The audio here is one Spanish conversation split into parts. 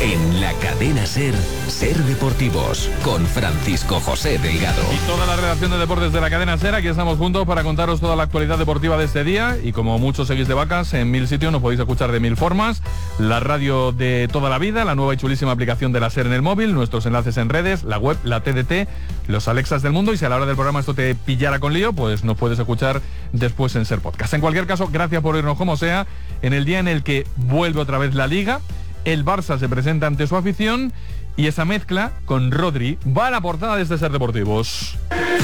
En la cadena SER, Ser Deportivos, con Francisco José Delgado. Y toda la redacción de deportes de la cadena SER, aquí estamos juntos para contaros toda la actualidad deportiva de este día. Y como muchos seguís de vacas, en 1000 sitios nos podéis escuchar de 1000 formas. La radio de toda la vida, la nueva y chulísima aplicación de la SER en el móvil, nuestros enlaces en redes, la web, la TDT, los Alexas del mundo. Y si a la hora del programa esto te pillara con lío, pues nos puedes escuchar después en SER Podcast. En cualquier caso, gracias por irnos como sea, en el día en el que vuelve otra vez la Liga, el Barça se presenta ante su afición y esa mezcla con Rodri va a la portada de este Ser Deportivos.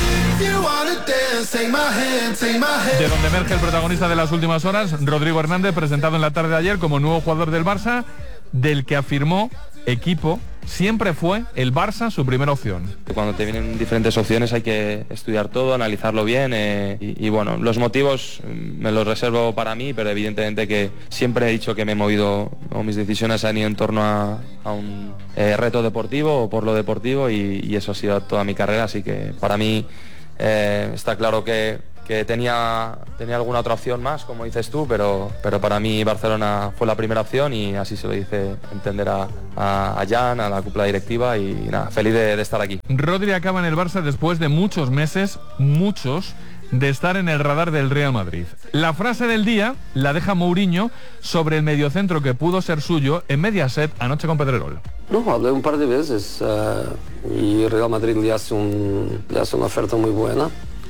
De donde emerge el protagonista de las últimas horas, Rodrigo Hernández, presentado en la tarde de ayer como nuevo jugador del Barça, del que afirmó: equipo, siempre fue el Barça su primera opción. Cuando te vienen diferentes opciones hay que estudiar todo, analizarlo bien y bueno, los motivos me los reservo para mí, pero evidentemente que siempre he dicho que me he movido, o mis decisiones han ido en torno a un reto deportivo o por lo deportivo y eso ha sido toda mi carrera, así que para mí está claro que tenía alguna otra opción más, como dices tú, pero para mí Barcelona fue la primera opción y así se lo hice entender a Jan, a la cúpula directiva y nada, feliz de estar aquí. Rodri acaba en el Barça después de muchos meses, de estar en el radar del Real Madrid. La frase del día la deja Mourinho sobre el mediocentro que pudo ser suyo en Mediaset anoche con Pedrerol. No, hablé un par de veces y Real Madrid le hace una oferta muy buena.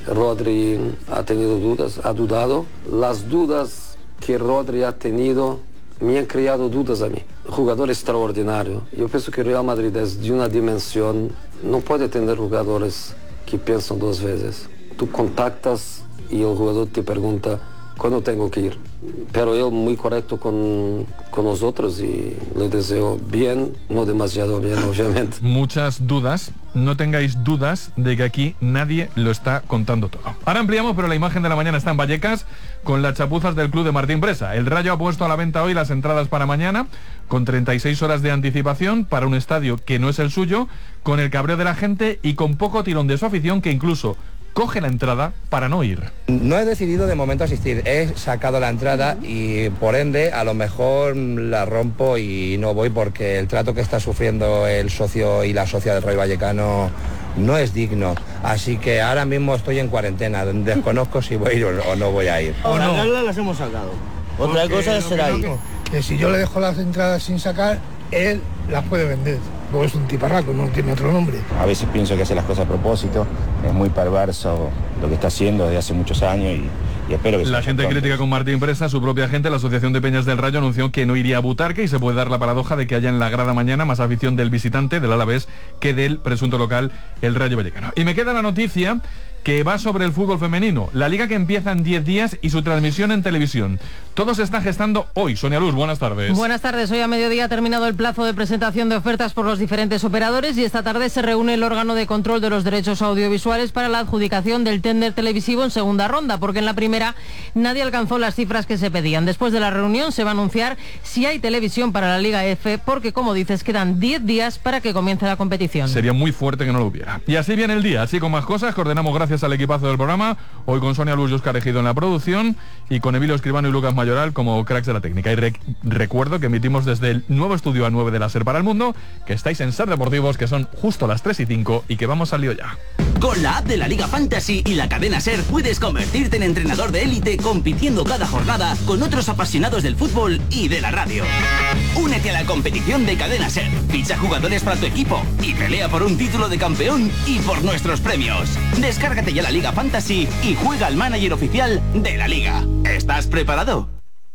Rodri ha tenido dudas, ha dudado. Las dudas que Rodri ha tenido me han creado dudas a mí. Jugador extraordinario. Yo pienso que Real Madrid es de una dimensión, no puede tener jugadores que piensan dos veces. Tú contactas y el jugador te pregunta cuándo tengo que ir. Pero él muy correcto con nosotros y le deseo bien, no demasiado bien, obviamente. Muchas dudas, no tengáis dudas de que aquí nadie lo está contando todo. Ahora ampliamos, pero la imagen de la mañana está en Vallecas con las chapuzas del club de Martín Presa. El Rayo ha puesto a la venta hoy las entradas para mañana con 36 horas de anticipación para un estadio que no es el suyo, con el cabreo de la gente y con poco tirón de su afición que incluso coge la entrada para no ir. No he decidido de momento asistir, he sacado la entrada y por ende a lo mejor la rompo y no voy porque el trato que está sufriendo el socio y la socia del Rayo Vallecano no es digno. Así que ahora mismo estoy en cuarentena, desconozco si voy a ir o no voy a ir. O no. Las hemos sacado. Otra cosa será ir. Que si yo le dejo las entradas sin sacar, él las puede vender. Luego es un tiparraco, no tiene otro nombre. A veces pienso que hace las cosas a propósito, es muy perverso lo que está haciendo desde hace muchos años y espero que... La gente crítica con Martín Presa, su propia gente, la Asociación de Peñas del Rayo anunció que no iría a Butarque y se puede dar la paradoja de que haya en la grada mañana más afición del visitante, del Alavés, que del presunto local, el Rayo Vallecano. Y me queda la noticia que va sobre el fútbol femenino, la liga que empieza en 10 días y su transmisión en televisión. Todo se está gestando hoy. Sonia Luz, buenas tardes. Buenas tardes. Hoy a mediodía ha terminado el plazo de presentación de ofertas por los diferentes operadores y esta tarde se reúne el órgano de control de los derechos audiovisuales para la adjudicación del ténder televisivo en segunda ronda, porque en la primera nadie alcanzó las cifras que se pedían. Después de la reunión se va a anunciar si hay televisión para la Liga F, porque como dices quedan 10 días para que comience la competición. Sería muy fuerte que no lo hubiera. Y así viene el día, así con más cosas, que ordenamos gracias al equipazo del programa, hoy con Sonia Luz y Óscar Ejido en la producción y con Emilio Escribano y Lucas Mayoral como cracks de la técnica. Y recuerdo que emitimos desde el nuevo estudio A9 de la SER para el mundo, que estáis en Ser Deportivos, que son justo las 3:05 y que vamos al lío ya. Con la app de la Liga Fantasy y la cadena SER puedes convertirte en entrenador de élite compitiendo cada jornada con otros apasionados del fútbol y de la radio. Únete a la competición de cadena SER, ficha jugadores para tu equipo y pelea por un título de campeón y por nuestros premios. Descárgate ya la Liga Fantasy y juega al manager oficial de la Liga. ¿Estás preparado?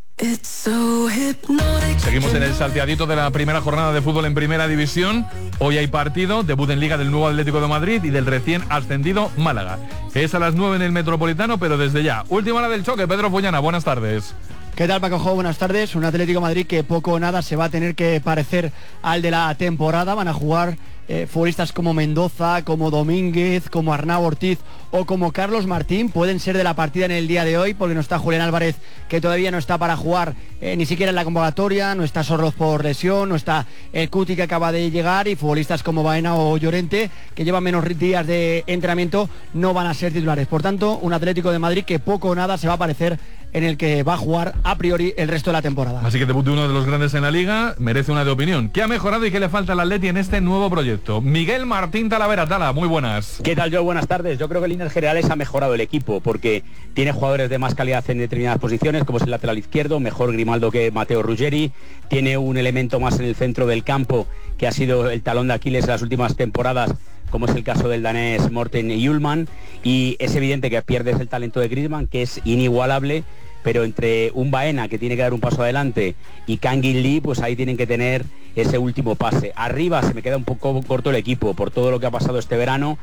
Seguimos en el salteadito de la primera jornada de fútbol en Primera División. Hoy hay partido, debut en Liga del nuevo Atlético de Madrid y del recién ascendido Málaga. Es a las 9 en el Metropolitano, pero desde ya. Última hora del choque, Pedro Fullana, buenas tardes. ¿Qué tal, Paco Jo? Buenas tardes. Un Atlético de Madrid que poco o nada se va a tener que parecer al de la temporada. Van a jugar futbolistas como Mendoza, como Domínguez, como Arnau Ortiz o como Carlos Martín. Pueden ser de la partida en el día de hoy porque no está Julián Álvarez, que todavía no está para jugar ni siquiera en la convocatoria, no está Sorloz por lesión, no está el Cuti que acaba de llegar y futbolistas como Baena o Llorente, que llevan menos días de entrenamiento, no van a ser titulares. Por tanto, un Atlético de Madrid que poco o nada se va a parecer en el que va a jugar a priori el resto de la temporada. Así que debut de uno de los grandes en la Liga merece una de opinión. ¿Qué ha mejorado y qué le falta al Atleti en este nuevo proyecto? Miguel Martín Talavera. Tala, muy buenas. ¿Qué tal, Joe? Buenas tardes. Yo creo que en líneas generales ha mejorado el equipo porque tiene jugadores de más calidad en determinadas posiciones, como es el lateral izquierdo, mejor Grimaldo que Matteo Ruggeri, tiene un elemento más en el centro del campo que ha sido el talón de Aquiles en las últimas temporadas, como es el caso del danés Morten Hjulmand, y es evidente que pierdes el talento de Griezmann, que es inigualable, pero entre un Baena que tiene que dar un paso adelante y Kangin Lee, pues ahí tienen que tener ese último pase. Arriba se me queda un poco corto el equipo por todo lo que ha pasado este verano.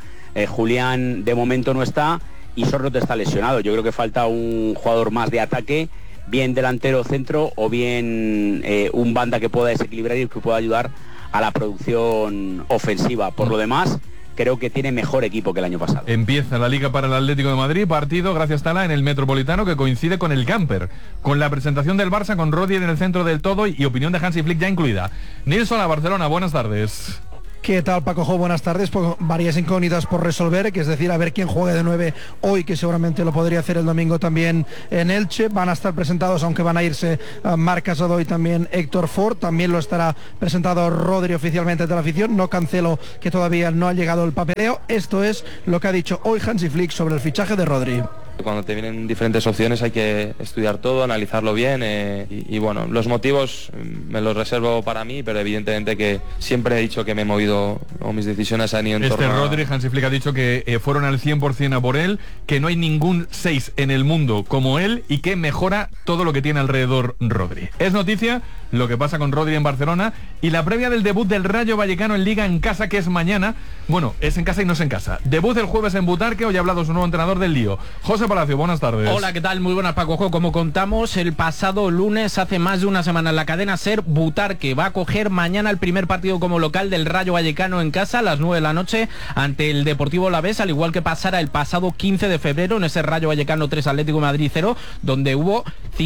Julián de momento no está y Sorloth está lesionado. Yo creo que falta un jugador más de ataque, bien delantero o centro, o bien un banda que pueda desequilibrar y que pueda ayudar a la producción ofensiva. Por lo demás, creo que tiene mejor equipo que el año pasado. Empieza la Liga para el Atlético de Madrid, partido, gracias Tala, en el Metropolitano, que coincide con el Camper, con la presentación del Barça, con Rodri en el centro del todo y opinión de Hansi Flick ya incluida. Nilsson a Barcelona, buenas tardes. ¿Qué tal, Paco Jo? Buenas tardes. Pues varias incógnitas por resolver, que es decir, a ver quién juegue de 9 hoy, que seguramente lo podría hacer el domingo también en Elche. Van a estar presentados, aunque van a irse Marc Casado y también Héctor Ford. También lo estará presentado Rodri oficialmente de la afición. No Cancelo, que todavía no ha llegado el papeleo. Esto es lo que ha dicho hoy Hansi Flick sobre el fichaje de Rodri. Cuando te vienen diferentes opciones hay que estudiar todo, analizarlo bien y bueno, los motivos me los reservo para mí, pero evidentemente que siempre he dicho que me he movido, o mis decisiones han ido en torno a... Rodri, Hansi Flick ha dicho que fueron al 100% a por él, que no hay ningún 6 en el mundo como él y que mejora todo lo que tiene alrededor Rodri. Es noticia lo que pasa con Rodri en Barcelona y la previa del debut del Rayo Vallecano en Liga en casa, que es mañana. Bueno, es en casa y no es en casa. Debut el jueves en Butarque, hoy ha hablado su nuevo entrenador del lío. José Palacio, buenas tardes. Hola, ¿qué tal? Muy buenas, Paco. Como contamos, el pasado lunes, hace más de una semana, en la cadena SER, Butarque va a coger mañana el primer partido como local del Rayo Vallecano en casa a las 9 de la noche ante el Deportivo Alavés, al igual que pasara el pasado 15 de febrero en ese Rayo Vallecano 3 Atlético de Madrid 0, donde hubo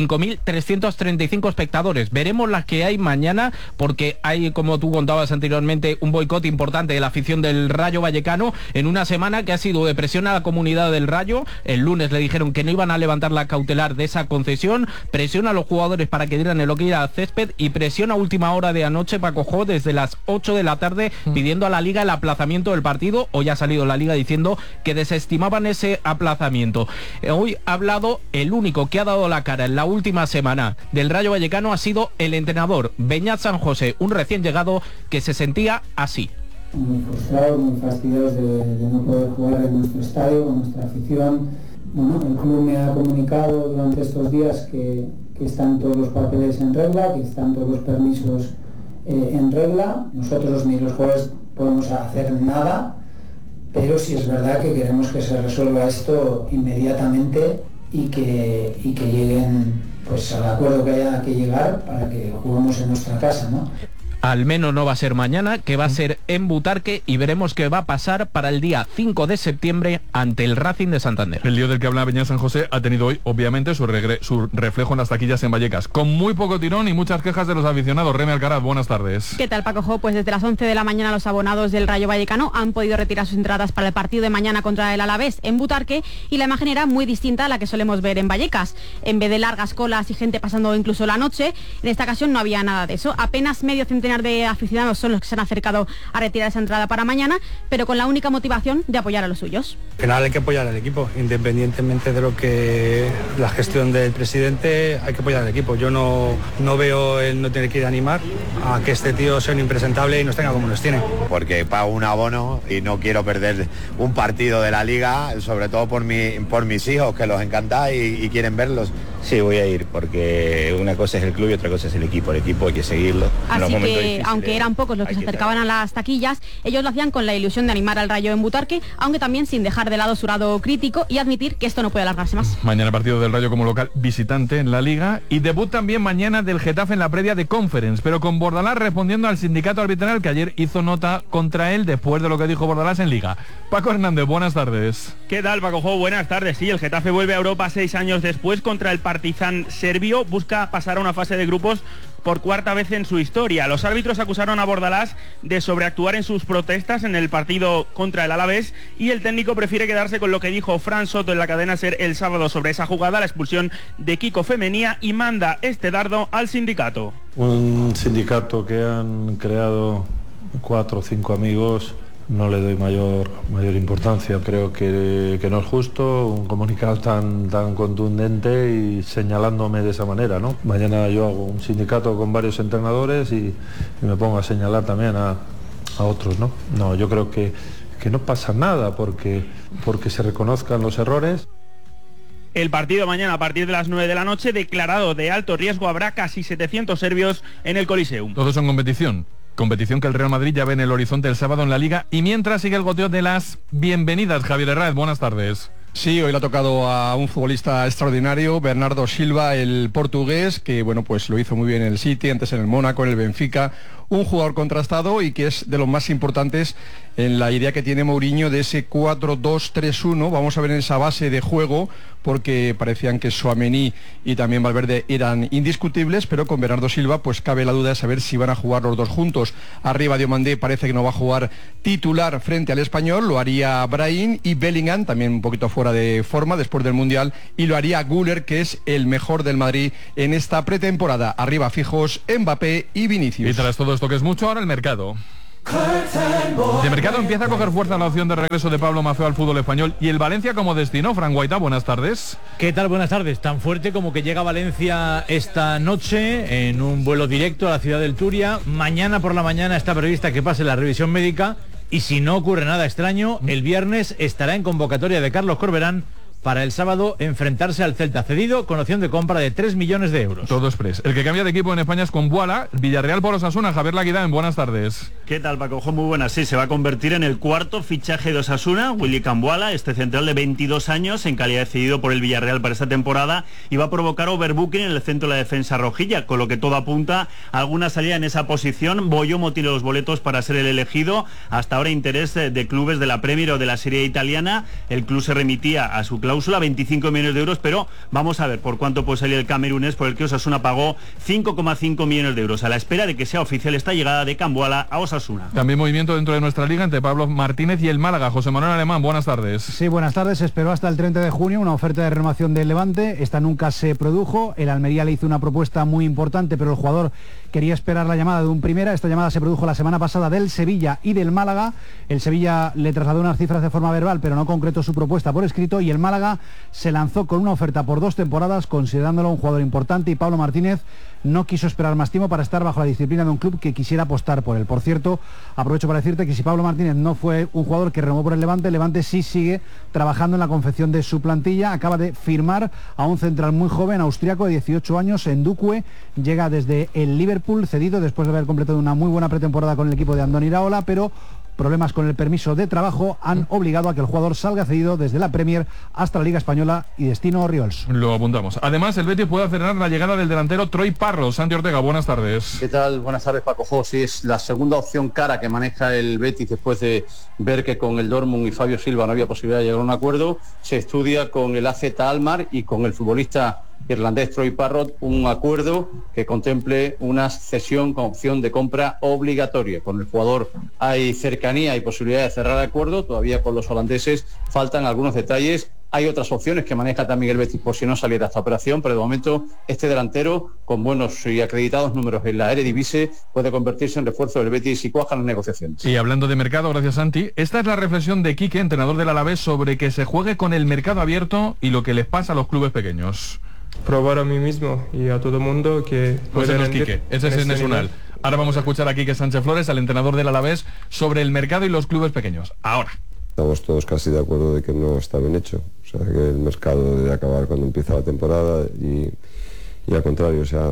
5.335 espectadores. Veremos las que hay mañana, porque hay, como tú contabas anteriormente, un boicot importante de la afición del Rayo Vallecano en una semana que ha sido de presión a la comunidad del Rayo. El lunes le dijeron que no iban a levantar la cautelar de esa concesión, presión a los jugadores para que dieran el ok al césped y presión a última hora de anoche, Paco Jo, desde las 8 de la tarde pidiendo a la Liga el aplazamiento del partido. Hoy ha salido la Liga diciendo que desestimaban ese aplazamiento. Hoy ha hablado el único que ha dado la cara en la última semana del Rayo Vallecano, ha sido el entrenador Beñat San José, un recién llegado que se sentía así. Muy frustrados, muy fastidiados de no poder jugar en nuestro estadio, con nuestra afición. Bueno, el club me ha comunicado durante estos días que están todos los papeles en regla, que están todos los permisos en regla. Nosotros ni los jugadores podemos hacer nada, pero sí es verdad que queremos que se resuelva esto inmediatamente y que lleguen pues al acuerdo que haya que llegar para que juguemos en nuestra casa, ¿no? Al menos no va a ser mañana, que va a ser en Butarque, y veremos qué va a pasar para el día 5 de septiembre ante el Racing de Santander. El lío del que hablaba Beñat San José ha tenido hoy, obviamente, su reflejo en las taquillas en Vallecas, con muy poco tirón y muchas quejas de los aficionados. Remy Alcaraz, buenas tardes. ¿Qué tal, Paco Jo? Pues desde las 11 de la mañana los abonados del Rayo Vallecano han podido retirar sus entradas para el partido de mañana contra el Alavés en Butarque, y la imagen era muy distinta a la que solemos ver en Vallecas. En vez de largas colas y gente pasando incluso la noche, en esta ocasión no había nada de eso. Apenas medio centenar de aficionados son los que se han acercado a retirar esa entrada para mañana, pero con la única motivación de apoyar a los suyos. Al final hay que apoyar al equipo, independientemente de lo que la gestión del presidente, hay que apoyar al equipo. Yo no veo el no tener que ir a animar a que este tío sea un impresentable y nos tenga como nos tiene. Porque pago un abono y no quiero perder un partido de la Liga, sobre todo por mis hijos, que los encanta y quieren verlos. Sí, voy a ir, porque una cosa es el club y otra cosa es el equipo. El equipo hay que seguirlo. Así que, aunque eran pocos los que se acercaban a las taquillas, ellos lo hacían con la ilusión de animar al Rayo en Butarque, aunque también sin dejar de lado su lado crítico y admitir que esto no puede alargarse más. Mañana partido del Rayo como local visitante en la Liga, y debut también mañana del Getafe en la previa de Conference, pero con Bordalás respondiendo al sindicato arbitral que ayer hizo nota contra él después de lo que dijo Bordalás en Liga. Paco Hernández, buenas tardes. ¿Qué tal, Paco Jo? Buenas tardes. Sí, el Getafe vuelve a Europa 6 años después contra el Partizan serbio busca pasar a una fase de grupos por cuarta vez en su historia. Los árbitros acusaron a Bordalás de sobreactuar en sus protestas en el partido contra el Alavés y el técnico prefiere quedarse con lo que dijo Fran Soto en la cadena SER el sábado sobre esa jugada, la expulsión de Kiko Femenía, y manda este dardo al sindicato. Un sindicato que han creado 4 o 5 amigos, no le doy mayor importancia. Creo que no es justo un comunicado tan contundente y señalándome de esa manera, ¿no? Mañana yo hago un sindicato con varios entrenadores y me pongo a señalar también a otros, ¿no? No, yo creo que no pasa nada porque se reconozcan los errores. El partido mañana a partir de las 9 de la noche, declarado de alto riesgo, habrá casi 700 serbios en el Coliseum. Todos son competición que el Real Madrid ya ve en el horizonte el sábado en la Liga, y mientras sigue el goteo de las bienvenidas. Javier Herráez, buenas tardes. Sí, hoy le ha tocado a un futbolista extraordinario, Bernardo Silva, el portugués, que bueno, pues lo hizo muy bien en el City, antes en el Mónaco, en el Benfica, un jugador contrastado y que es de los más importantes en la idea que tiene Mourinho de ese 4-2-3-1. Vamos a ver en esa base de juego, porque parecían que Tchouaméni y también Valverde eran indiscutibles, pero con Bernardo Silva pues cabe la duda de saber si van a jugar los dos juntos. Arriba Diomandé parece que no va a jugar titular frente al Español, lo haría Brahim, y Bellingham también un poquito fuera de forma después del Mundial, y lo haría Güler, que es el mejor del Madrid en esta pretemporada. Arriba fijos Mbappé y Vinicius. Y tras todo esto que es mucho, ahora el mercado. De mercado empieza a coger fuerza la opción de regreso de Pablo Maffeo al fútbol español y el Valencia como destino. Fran Guaita, buenas tardes. ¿Qué tal? Buenas tardes. Tan fuerte como que llega a Valencia esta noche en un vuelo directo a la ciudad del Turia. Mañana por la mañana está prevista que pase la revisión médica y si no ocurre nada extraño, el viernes estará en convocatoria de Carlos Corberán para el sábado enfrentarse al Celta, cedido con opción de compra de 3 millones de euros. Todo express. El que cambia de equipo en España es Combuala, Villarreal por Osasuna. Javier Laguidán, buenas tardes. ¿Qué tal, Paco? Muy buenas. Sí, se va a convertir en el cuarto fichaje de Osasuna, Willy Cambuala, este central de 22 años, en calidad de cedido por el Villarreal para esta temporada, y va a provocar overbooking en el centro de la defensa rojilla, con lo que todo apunta a alguna salida en esa posición. Boyomo tiene los boletos para ser el elegido. Hasta ahora interés de clubes de la Premier o de la Serie italiana. El club se remitía a su cláusula, 25 millones de euros, pero vamos a ver por cuánto puede salir el camerunés, por el que Osasuna pagó 5,5 millones de euros, a la espera de que sea oficial esta llegada de Cambuala a Osasuna. También movimiento dentro de nuestra liga entre Pablo Martínez y el Málaga. José Manuel Alemán, buenas tardes. Sí, buenas tardes. Esperó hasta el 30 de junio una oferta de renovación del Levante. Esta nunca se produjo. El Almería le hizo una propuesta muy importante, pero el jugador quería esperar la llamada de un primera. Esta llamada se produjo la semana pasada del Sevilla y del Málaga. El Sevilla le trasladó unas cifras de forma verbal, pero no concretó su propuesta por escrito, y el Málaga se lanzó con una oferta por 2 temporadas, considerándolo un jugador importante, y Pablo Martínez no quiso esperar más tiempo para estar bajo la disciplina de un club que quisiera apostar por él. Por cierto, aprovecho para decirte que si Pablo Martínez no fue un jugador que renovó por el Levante, el Levante sí sigue trabajando en la confección de su plantilla. Acaba de firmar a un central muy joven, austriaco, de 18 años, Ndukwe. Llega desde el Liverpool, cedido después de haber completado una muy buena pretemporada con el equipo de Andoni Iraola, pero problemas con el permiso de trabajo han obligado a que el jugador salga cedido desde la Premier hasta la Liga Española y destino Oriols. Lo apuntamos. Además, el Betis puede acelerar la llegada del delantero Troy Parros. Santi Ortega, buenas tardes. ¿Qué tal? Buenas tardes, Paco. Sí, es la segunda opción cara que maneja el Betis después de ver que con el Dortmund y Fabio Silva no había posibilidad de llegar a un acuerdo. Se estudia con el AZ Alkmaar y con el futbolista irlandés Troy Parrott un acuerdo que contemple una cesión con opción de compra obligatoria. Con el jugador hay cercanía y posibilidad de cerrar acuerdo. Todavía con los holandeses faltan algunos detalles. Hay otras opciones que maneja también el Betis por si no saliera esta operación, pero de momento este delantero, con buenos y acreditados números en la Eredivisie, puede convertirse en refuerzo del Betis si cuajan las negociaciones. Y hablando de mercado, gracias Santi, esta es la reflexión de Quique, entrenador del Alavés, sobre que se juegue con el mercado abierto y lo que les pasa a los clubes pequeños. Probar a mí mismo y a todo el mundo que pues ese es Quique, ese es Nesunal. Ahora vamos a escuchar a Quique Sánchez Flores, al entrenador del Alavés, sobre el mercado y los clubes pequeños. Ahora. Estamos todos casi de acuerdo de que no está bien hecho. O sea, que el mercado debe acabar cuando empieza la temporada y al contrario. O sea,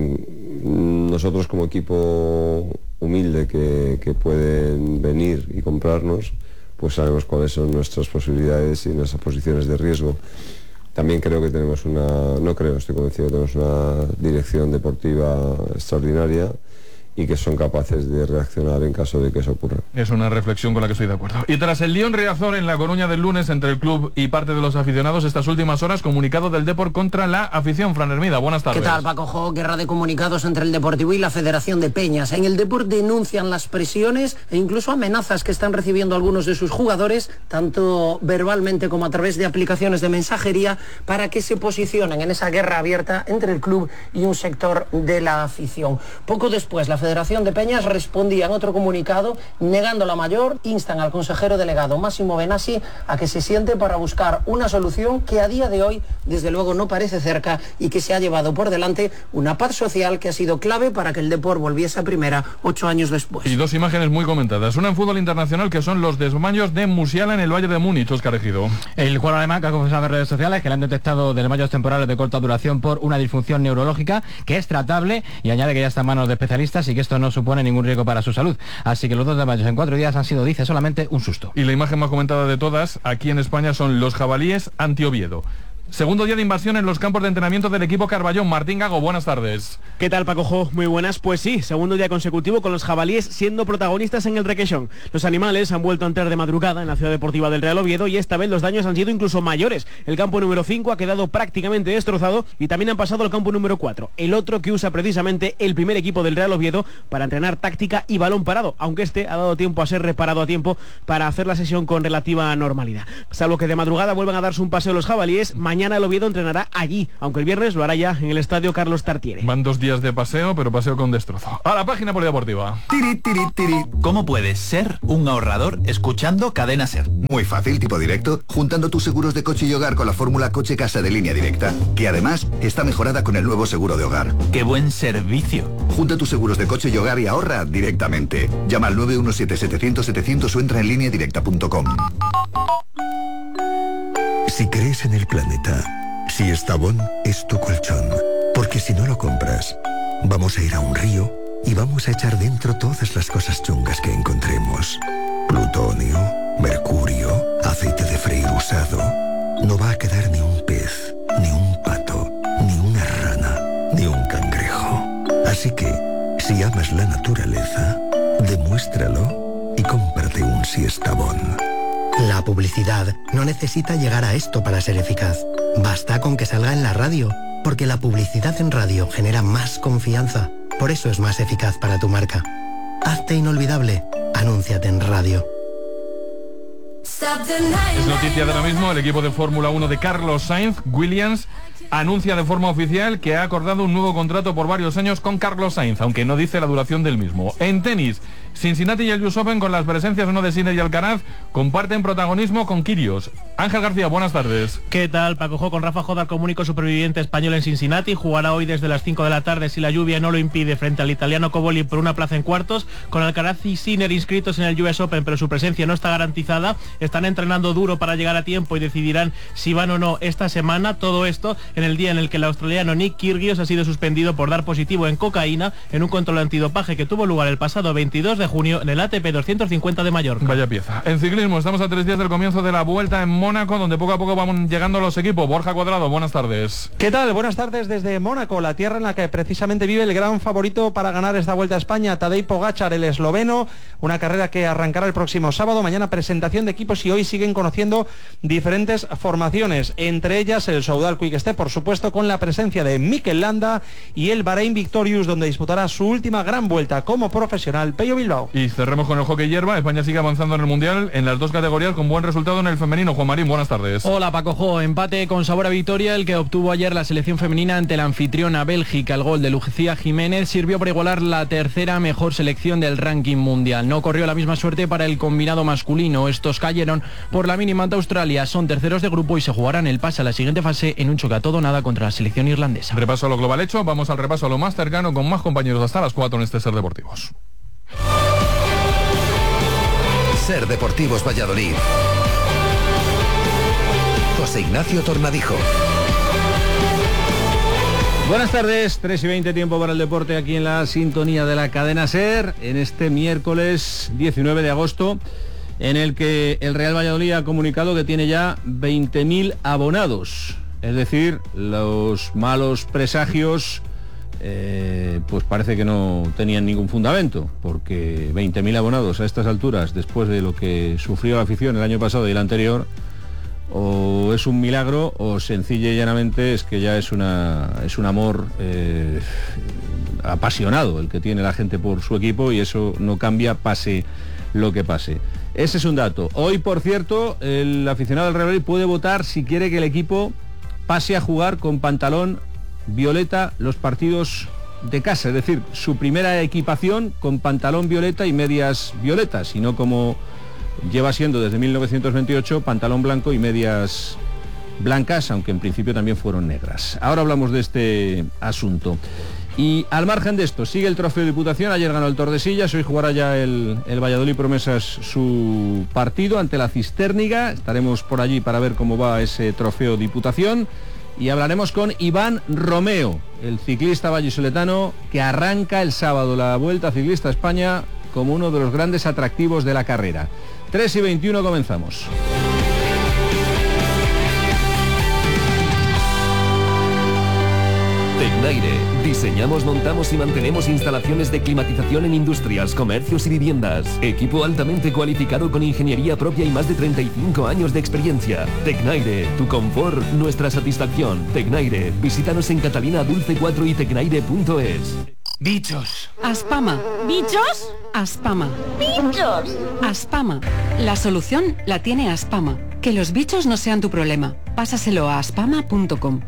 nosotros como equipo humilde que pueden venir y comprarnos, pues sabemos cuáles son nuestras posibilidades y nuestras posiciones de riesgo. También creo que tenemos estoy convencido que tenemos una dirección deportiva extraordinaria y que son capaces de reaccionar en caso de que eso ocurra. Es una reflexión con la que estoy de acuerdo. Y tras el lío en Riazor en La Coruña del lunes entre el club y parte de los aficionados, estas últimas horas, comunicado del Depor contra la afición. Fran Hermida, buenas tardes. ¿Qué tal, Paco Jo? Guerra de comunicados entre el Deportivo y la Federación de Peñas. En el Depor denuncian las presiones e incluso amenazas que están recibiendo algunos de sus jugadores, tanto verbalmente como a través de aplicaciones de mensajería, para que se posicionen en esa guerra abierta entre el club y un sector de la afición. Poco después, la Federación de Peñas respondía en otro comunicado negando la mayor, instan al consejero delegado Máximo Benassi a que se siente para buscar una solución que a día de hoy, desde luego, no parece cerca y que se ha llevado por delante una paz social que ha sido clave para que el Depor volviese a primera 8 años después. Y dos imágenes muy comentadas. Una en fútbol internacional, que son los desmayos de Musiala en el Valle de Múnich. Óscar Ejido. El jugador alemán que ha confesado en redes sociales que le han detectado desmayos temporales de corta duración por una disfunción neurológica que es tratable, y añade que ya está en manos de especialistas y que esto no supone ningún riesgo para su salud. Así que los 2 desmayos en 4 días han sido, dice, solamente un susto. Y la imagen más comentada de todas aquí en España son los jabalíes ante Oviedo. Segundo día de invasión en los campos de entrenamiento del equipo Carballón. Martín Gago, buenas tardes. ¿Qué tal, Paco Jo? Muy buenas. Pues sí, segundo día consecutivo con los jabalíes siendo protagonistas en el Requesón. Los animales han vuelto a entrar de madrugada en la ciudad deportiva del Real Oviedo y esta vez los daños han sido incluso mayores. El campo número 5 ha quedado prácticamente destrozado y también han pasado al campo número 4, el otro que usa precisamente el primer equipo del Real Oviedo para entrenar táctica y balón parado, aunque este ha dado tiempo a ser reparado a tiempo para hacer la sesión con relativa normalidad. Salvo que de madrugada vuelvan a darse un paseo los jabalíes, mañana el Oviedo entrenará allí, aunque el viernes lo hará ya en el estadio Carlos Tartiere. Van 2 días de paseo, pero paseo con destrozo. A la página polideportiva. Tiri, tiri, tiri. ¿Cómo puedes ser un ahorrador escuchando Cadena Ser? Muy fácil, tipo directo, juntando tus seguros de coche y hogar con la fórmula Coche Casa de Línea Directa, que además está mejorada con el nuevo seguro de hogar. ¡Qué buen servicio! Junta tus seguros de coche y hogar y ahorra directamente. Llama al 917-700-700 o entra en lineadirecta.com. Si crees en el planeta, si Estavón es tu colchón, porque si no lo compras, vamos a ir a un río y vamos a echar dentro todas las cosas chungas que encontremos. Plutonio, mercurio, aceite de freír usado. No va a quedar ni un pez, ni un pato, ni una rana, ni un cangrejo. Así que, si amas la naturaleza, demuéstralo y cómprate un Siestabón. La publicidad no necesita llegar a esto para ser eficaz. Basta con que salga en la radio, porque la publicidad en radio genera más confianza. Por eso es más eficaz para tu marca. Hazte inolvidable. Anúnciate en radio. Es noticia de ahora mismo, el equipo de Fórmula 1 de Carlos Sainz, Williams, anuncia de forma oficial que ha acordado un nuevo contrato por varios años con Carlos Sainz, aunque no dice la duración del mismo. En tenis, Cincinnati y el US Open, con las presencias de Sinner y Alcaraz, comparten protagonismo con Kyrgios. Ángel García, buenas tardes. ¿Qué tal, Paco Jo? Con Rafa Jodar como único superviviente español en Cincinnati. Jugará hoy desde las 5 de la tarde, si la lluvia no lo impide, frente al italiano Coboli por una plaza en cuartos. Con Alcaraz y Sinner inscritos en el US Open, pero su presencia no está garantizada. Están entrenando duro para llegar a tiempo y decidirán si van o no esta semana. Todo esto en el día en el que el australiano Nick Kyrgios ha sido suspendido por dar positivo en cocaína en un control antidopaje que tuvo lugar el pasado 22 de junio en el ATP 250 de Mallorca. Vaya pieza. En ciclismo, estamos a 3 días del comienzo de la Vuelta en Mónaco, donde poco a poco van llegando los equipos. Borja Cuadrado, buenas tardes. ¿Qué tal? Buenas tardes desde Mónaco, la tierra en la que precisamente vive el gran favorito para ganar esta Vuelta a España, Tadej Pogačar, el esloveno. Una carrera que arrancará el próximo sábado. Mañana presentación de equipos y hoy siguen conociendo diferentes formaciones, entre ellas el Soudal Quick Step, por supuesto, con la presencia de Mikel Landa, y el Bahrein Victorious, donde disputará su última gran vuelta como profesional, Pello Bilbao. Y cerremos con el hockey hierba. España sigue avanzando en el Mundial en las 2 categorías con buen resultado en el femenino. Juan Marín, buenas tardes. Hola, Paco Jo. Empate con sabor a victoria el que obtuvo ayer la selección femenina ante la anfitriona Bélgica. El gol de Lucía Jiménez sirvió para igualar la tercera mejor selección del ranking mundial. No corrió la misma suerte para el combinado masculino. Estos cayeron por la mínima ante Australia. Son terceros de grupo y se jugarán el pase a la siguiente fase en un choque a todo nada contra la selección irlandesa. Repaso a lo global hecho. Vamos al repaso a lo más cercano con más compañeros hasta las 4 en este Ser Deportivos. Ser Deportivos Valladolid. José Ignacio Tornadijo. Buenas tardes, 3:20, tiempo para el deporte aquí en la sintonía de la cadena SER, en este miércoles 19 de agosto, en el que el Real Valladolid ha comunicado que tiene ya 20.000 abonados. Es decir, los malos presagios pues parece que no tenían ningún fundamento, porque 20.000 abonados a estas alturas, después de lo que sufrió la afición el año pasado y el anterior, o es un milagro o sencilla y llanamente es que ya es un amor apasionado el que tiene la gente por su equipo, y eso no cambia pase lo que pase. Ese es un dato. Hoy, por cierto, el aficionado del Real Madrid puede votar si quiere que el equipo pase a jugar con pantalón violeta los partidos de casa, es decir, su primera equipación con pantalón violeta y medias violetas, y no como lleva siendo desde 1928, pantalón blanco y medias blancas, aunque en principio también fueron negras. Ahora hablamos de este asunto. Y al margen de esto, sigue el trofeo de Diputación. Ayer ganó el Tordesillas, hoy jugará ya el Valladolid Promesas su partido ante la Cistérniga. Estaremos por allí para ver cómo va ese trofeo Diputación. Y hablaremos con Iván Romeo, el ciclista vallisoletano que arranca el sábado la Vuelta Ciclista a España como uno de los grandes atractivos de la carrera. 3:21 comenzamos. Tecnaire. Diseñamos, montamos y mantenemos instalaciones de climatización en industrias, comercios y viviendas. Equipo altamente cualificado con ingeniería propia y más de 35 años de experiencia. Tecnaire, tu confort, nuestra satisfacción. Tecnaire, visítanos en Catalina Dulce 4 y tecnaire.es. Bichos. Aspama. ¿Bichos? Aspama. ¡Bichos! Aspama. La solución la tiene Aspama. Que los bichos no sean tu problema. Pásaselo a aspama.com.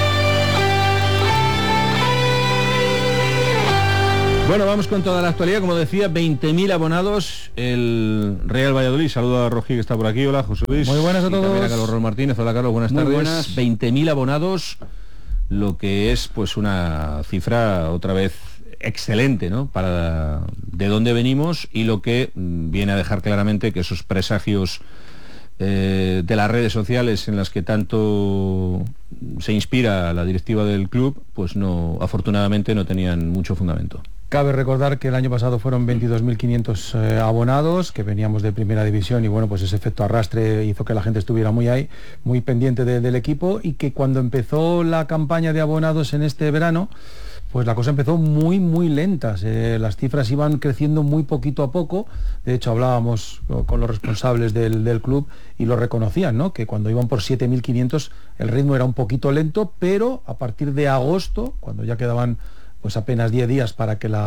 Bueno, vamos con toda la actualidad. Como decía, 20.000 abonados. El Real Valladolid. Saluda a Rojí, que está por aquí. Hola, José Luis. Muy buenas a todos. Y también a Carlos Raúl Martínez. Hola, Carlos, buenas tardes. Buenas. 20.000 abonados, lo que es pues una cifra otra vez excelente, ¿no? Para de dónde venimos, y lo que viene a dejar claramente que esos presagios de las redes sociales en las que tanto se inspira la directiva del club, pues no, afortunadamente no tenían mucho fundamento. Cabe recordar que el año pasado fueron 22.500 abonados, que veníamos de primera división, y bueno, pues ese efecto arrastre hizo que la gente estuviera muy pendiente del equipo, y que cuando empezó la campaña de abonados en este verano, pues la cosa empezó muy lenta. Las cifras iban creciendo muy poquito a poco. De hecho, hablábamos con los responsables del club y lo reconocían, ¿no? Que cuando iban por 7.500 el ritmo era un poquito lento, pero a partir de agosto, cuando ya quedaban pues apenas 10 días para que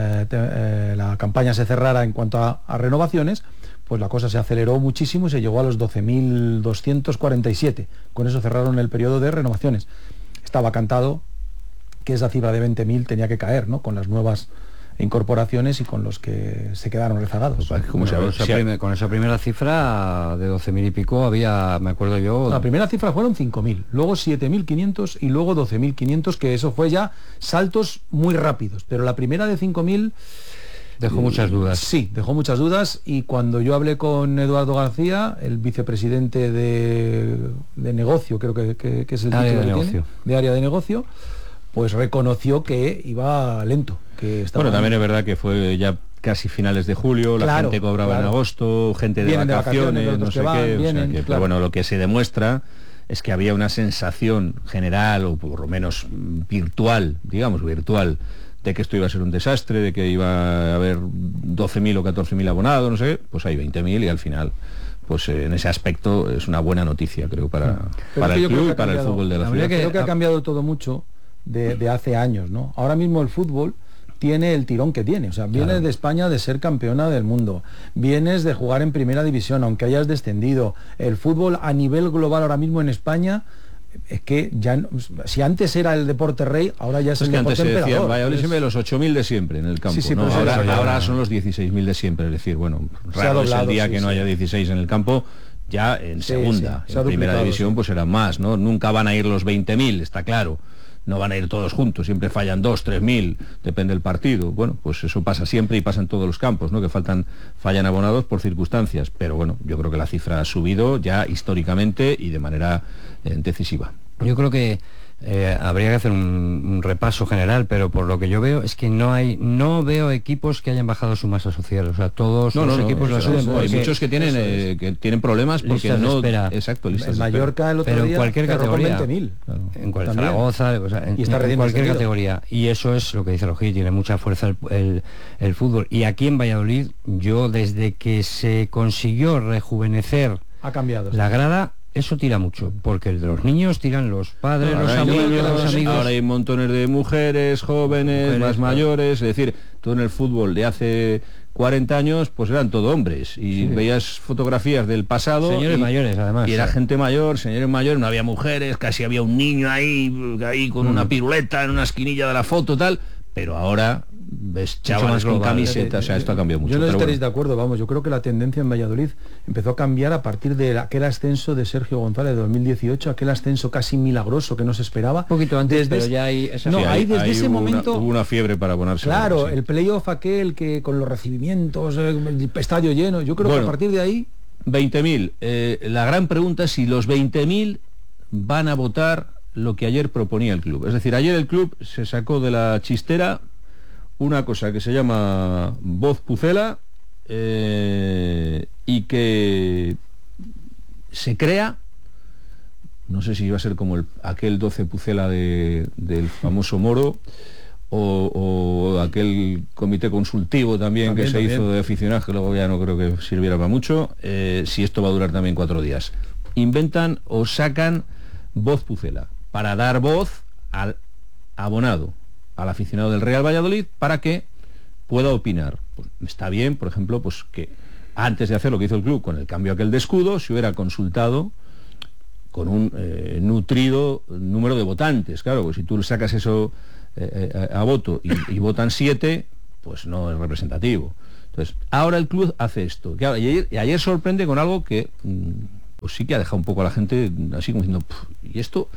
la campaña se cerrara en cuanto a renovaciones, pues la cosa se aceleró muchísimo y se llegó a los 12.247. Con eso cerraron el periodo de renovaciones. Estaba cantado que esa cifra de 20.000 tenía que caer, ¿no? Con las nuevas incorporaciones y con los que se quedaron rezagados. Con esa primera cifra de 12.000 y pico había, me acuerdo yo... La primera cifra fueron 5.000, luego 7.500 y luego 12.500, que eso fue ya saltos muy rápidos, pero la primera de 5.000... Dejó muchas dudas. Sí, dejó muchas dudas, y cuando yo hablé con Eduardo García, el vicepresidente de negocio, creo que es el título que tiene, de área de negocio, pues reconoció que iba lento. Bueno, también es verdad que fue ya casi finales de julio, la gente cobraba en agosto, gente de vacaciones, no sé qué, pero bueno, lo que se demuestra es que había una sensación general, o por lo menos virtual, de que esto iba a ser un desastre, de que iba a haber 12.000 o 14.000 abonados, no sé qué. Pues hay 20.000, y al final, pues en ese aspecto es una buena noticia, creo, para el club y para el fútbol de la ciudad. Creo que ha cambiado todo mucho de hace años, ¿no? Ahora mismo el fútbol tiene el tirón que tiene, o sea, vienes de España de ser campeona del mundo, vienes de jugar en primera división, aunque hayas descendido. El fútbol a nivel global ahora mismo en España es que ya, si antes era el deporte rey, ahora ya es el deporte emperador. Antes se decía, Valladolid siempre los 8.000 de siempre en el campo, ¿no? Pues ahora son los 16.000 de siempre, es decir, bueno, raro es el día que no haya 16 en el campo. Ya en segunda, en primera división pues eran más, ¿no? Nunca van a ir los 20.000, está claro. No van a ir todos juntos, siempre fallan 2, 3.000, depende del partido. Bueno, pues eso pasa siempre y pasa en todos los campos, ¿no? Que fallan abonados por circunstancias, pero bueno, yo creo que la cifra ha subido ya históricamente y de manera decisiva. Yo creo que habría que hacer un repaso general, pero por lo que yo veo es que no veo equipos que hayan bajado su masa social, o sea, todos los equipos lo suben. Hay muchos que tienen problemas porque no espera. Exacto, listas el Mallorca el otro pero día en cualquier categoría, 20.000. Claro. En Zaragoza, o sea, en cualquier categoría, y eso es lo que dice Rojí, tiene mucha fuerza el fútbol. Y aquí en Valladolid, yo desde que se consiguió rejuvenecer ha cambiado la grada, eso tira mucho, porque el de los niños tiran los padres, los abuelos, los amigos. Ahora hay montones de mujeres, jóvenes, más mayores, es decir, tú en el fútbol de hace 40 años, pues eran todo hombres, y veías fotografías del pasado. Señores mayores, además. Y era gente mayor, señores mayores, no había mujeres, casi había un niño ahí con una piruleta en una esquinilla de la foto, tal, pero ahora ves chavales con camisetas, o sea, esto ha cambiado mucho. Yo no estaréis de acuerdo, vamos, yo creo que la tendencia en Valladolid empezó a cambiar a partir de aquel ascenso de Sergio González de 2018, aquel ascenso casi milagroso que no se esperaba. Un poquito antes, pero ya hay... desde ese momento... Hubo una fiebre para ponerse. Claro, el playoff aquel que con los recibimientos, el estadio lleno, yo creo que a partir de ahí... 20.000. La gran pregunta es si los 20.000 van a votar lo que ayer proponía el club. Es decir, ayer el club se sacó de la chistera una cosa que se llama voz Pucela y que se crea, no sé si iba a ser como aquel 12 Pucela del famoso Moro o aquel comité consultivo también que se hizo de aficionados, que luego ya no creo que sirviera para mucho, si esto va a durar también 4 días. Inventan o sacan voz Pucela para dar voz al abonado, al aficionado del Real Valladolid, para que pueda opinar. Pues está bien, por ejemplo, pues que antes de hacer lo que hizo el club con el cambio aquel de escudo, se hubiera consultado con un nutrido número de votantes. Claro, pues si tú sacas eso a voto y votan 7, pues no es representativo. Entonces, ahora el club hace esto. Claro, y ayer sorprende con algo que pues sí que ha dejado un poco a la gente así como diciendo, y esto,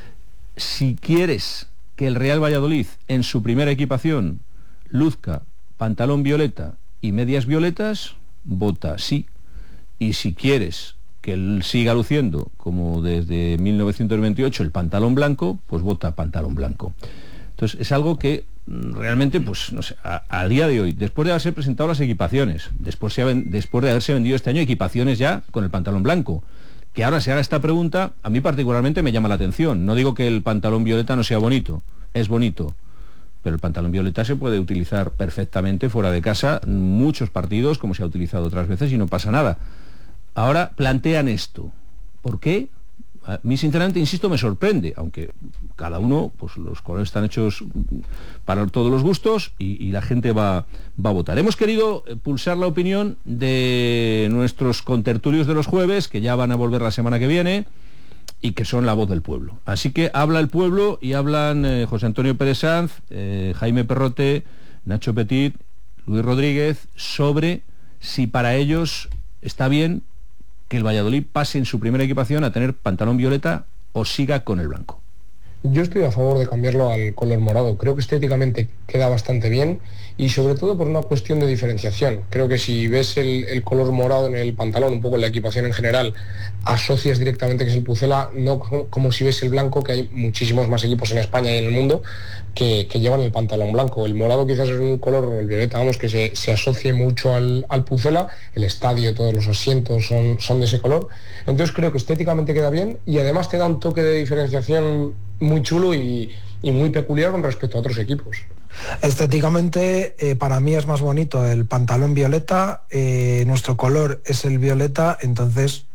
si quieres que el Real Valladolid en su primera equipación luzca pantalón violeta y medias violetas, vota sí. Y si quieres que él siga luciendo como desde 1928 el pantalón blanco, pues vota pantalón blanco. Entonces es algo que realmente, pues no sé, a día de hoy, después de haberse presentado las equipaciones, después de haberse vendido este año equipaciones ya con el pantalón blanco, que ahora se haga esta pregunta, a mí particularmente me llama la atención. No digo que el pantalón violeta no sea bonito, es bonito, pero el pantalón violeta se puede utilizar perfectamente fuera de casa, muchos partidos, como se ha utilizado otras veces, y no pasa nada. Ahora plantean esto. ¿Por qué? A mí sinceramente, insisto, me sorprende, aunque cada uno, pues los colores están hechos para todos los gustos y la gente va a votar. Hemos querido pulsar la opinión de nuestros contertulios de los jueves, que ya van a volver la semana que viene y que son la voz del pueblo. Así que habla el pueblo y hablan José Antonio Pérez Sanz, Jaime Perrote, Nacho Petit, Luis Rodríguez, sobre si para ellos está bien que el Valladolid pase en su primera equipación a tener pantalón violeta o siga con el blanco. Yo estoy a favor de cambiarlo al color morado. Creo que estéticamente queda bastante bien y sobre todo por una cuestión de diferenciación. Creo que si ves el color morado en el pantalón, un poco en la equipación en general, asocias directamente que es el Pucela, no como si ves el blanco, que hay muchísimos más equipos en España y en el mundo que llevan el pantalón blanco. El morado quizás es un color, el violeta, vamos, que se asocie mucho al Pucela. El estadio, todos los asientos son de ese color. Entonces creo que estéticamente queda bien y además te da un toque de diferenciación muy chulo y muy peculiar con respecto a otros equipos. Estéticamente para mí es más bonito el pantalón violeta, nuestro color es el violeta, entonces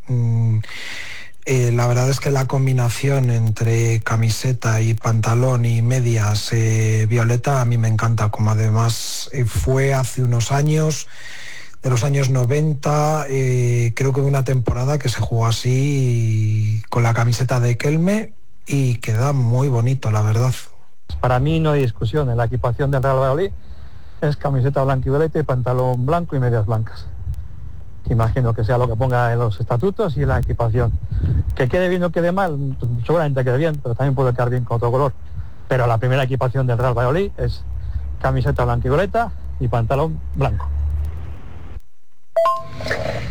la verdad es que la combinación entre camiseta y pantalón y medias violeta a mí me encanta, como además fue hace unos años, de los años 90, creo que una temporada que se jugó así con la camiseta de Kelme y queda muy bonito, la verdad. Para mí no hay discusión, en la equipación del Real Valladolid es camiseta blanca y violeta y pantalón blanco y medias blancas. Imagino que sea lo que ponga en los estatutos y en la equipación. Que quede bien o quede mal, seguramente quede bien, pero también puede quedar bien con otro color. Pero la primera equipación del Real Valladolid es camiseta blanca y violeta y pantalón blanco.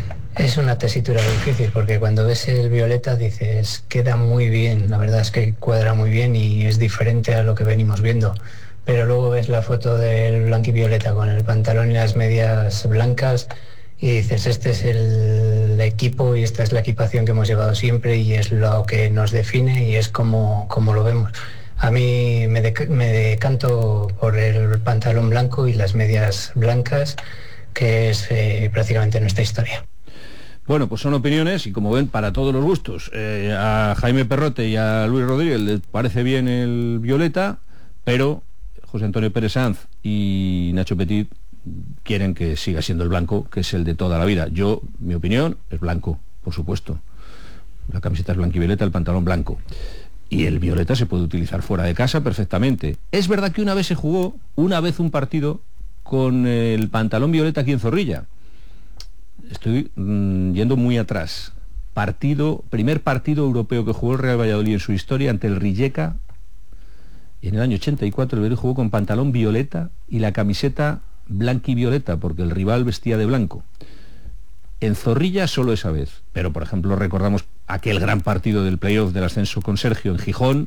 Es una tesitura difícil porque cuando ves el violeta dices, queda muy bien, la verdad es que cuadra muy bien y es diferente a lo que venimos viendo. Pero luego ves la foto del blanquivioleta con el pantalón y las medias blancas y dices, este es el equipo y esta es la equipación que hemos llevado siempre y es lo que nos define y es como lo vemos. A mí me decanto por el pantalón blanco y las medias blancas, que es prácticamente nuestra historia. Bueno, pues son opiniones y como ven, para todos los gustos. A Jaime Perrote y a Luis Rodríguez les parece bien el violeta, pero José Antonio Pérez Sanz y Nacho Petit quieren que siga siendo el blanco, que es el de toda la vida. Mi opinión es blanco, por supuesto. La camiseta es blanquivioleta, el pantalón blanco. Y el violeta se puede utilizar fuera de casa perfectamente. Es verdad que una vez se jugó, un partido con el pantalón violeta aquí en Zorrilla. Estoy yendo muy atrás. Primer partido europeo que jugó el Real Valladolid en su historia ante el Rijeka. Y en el año 84 el Valladolid jugó con pantalón violeta y la camiseta blanquivioleta, porque el rival vestía de blanco. En Zorrilla solo esa vez. Pero, por ejemplo, recordamos aquel gran partido del playoff del ascenso con Sergio en Gijón,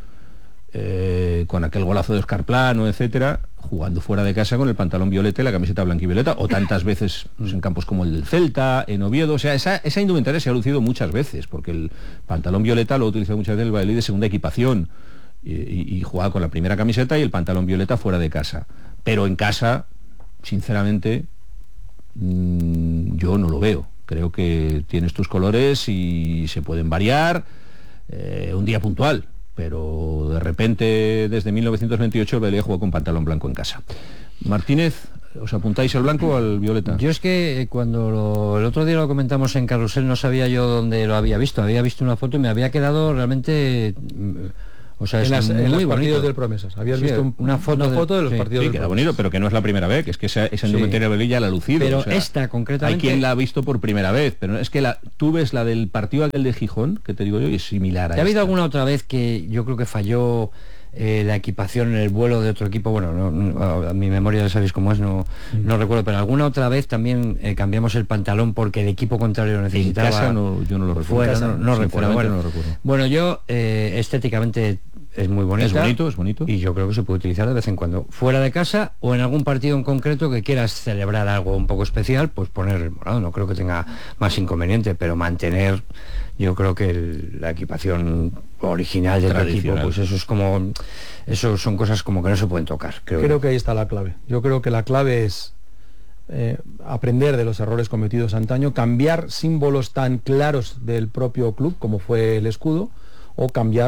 con aquel golazo de Óscar Plano, etcétera, jugando fuera de casa con el pantalón violeta y la camiseta blanquivioleta, o tantas veces pues, en campos como el del Celta, en Oviedo. O sea, esa indumentaria se ha lucido muchas veces, porque el pantalón violeta lo ha utilizado muchas veces el Valladolid de segunda equipación y jugaba con la primera camiseta y el pantalón violeta fuera de casa. Pero en casa, sinceramente, yo no lo veo. Creo que tienes tus colores y se pueden variar un día puntual, pero de repente desde 1928 el Valladolid jugó con pantalón blanco en casa. Martínez, ¿os apuntáis al blanco o al violeta? Yo es que cuando el otro día lo comentamos en Carrusel no sabía yo dónde lo había visto una foto y me había quedado realmente... O sea, es en muy los partidos bonito. del Promesas. Habías visto una foto de los partidos del queda bonito, pero que no es la primera vez, que es que esa indumentaria de ya la ha lucido. Pero o sea, esta concretamente... Hay quien la ha visto por primera vez, pero es que tú ves la del partido aquel de Gijón, que te digo yo, y es similar a esta. ¿Ha habido alguna otra vez que yo creo que falló la equipación en el vuelo de otro equipo? Bueno, a mi memoria ya sabéis cómo es, no recuerdo, pero alguna otra vez también cambiamos el pantalón porque el equipo contrario lo necesitaba. En casa yo no lo recuerdo. No recuerdo. Bueno, yo estéticamente es muy bonita. Es bonito. Y yo creo que se puede utilizar de vez en cuando. Fuera de casa o en algún partido en concreto que quieras celebrar algo un poco especial, pues poner el morado. No creo que tenga más inconveniente, pero mantener, yo creo que la equipación original del equipo, pues eso son cosas como que no se pueden tocar. Creo que ahí está la clave. Yo creo que la clave es aprender de los errores cometidos antaño, cambiar símbolos tan claros del propio club como fue el escudo, o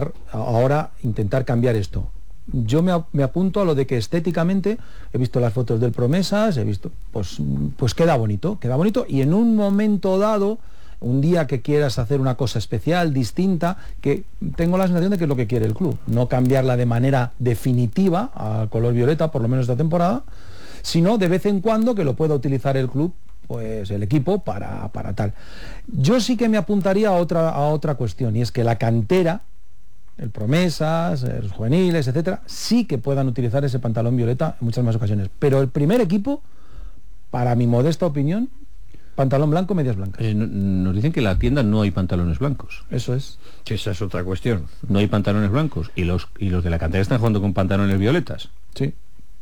intentar cambiar esto. Yo me apunto a lo de que estéticamente he visto las fotos del Promesas, he visto, pues queda bonito, y en un momento dado, un día que quieras hacer una cosa especial, distinta, que tengo la sensación de que es lo que quiere el club, no cambiarla de manera definitiva al color violeta, por lo menos esta temporada, sino de vez en cuando que lo pueda utilizar el club, pues el equipo para tal. Yo sí que me apuntaría a otra cuestión, y es que la cantera, el Promesas, los juveniles, etcétera, sí que puedan utilizar ese pantalón violeta en muchas más ocasiones, pero el primer equipo, para mi modesta opinión, pantalón blanco, medias blancas. Nos dicen que en la tienda no hay pantalones blancos. Eso es. Sí, esa es otra cuestión. No hay pantalones blancos y los de la cantera están jugando con pantalones violetas. Sí.